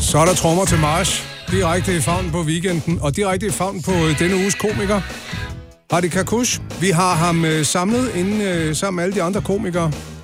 Så er der trommer til march. Direkte i favnen på weekenden, og direkte i favnen på denne uges komiker. Hadi Kakush. Vi har ham samlet inden sammen med alle de andre komikere